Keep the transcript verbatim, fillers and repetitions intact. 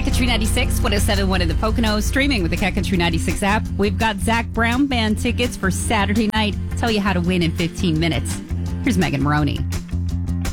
Country ninety-six, one oh seven point one in the Poconos, streaming with the Cat Country ninety-six app. We've got Zach Brown Band tickets for Saturday night. Tell you how to win in fifteen minutes. Here's Megan Maroney.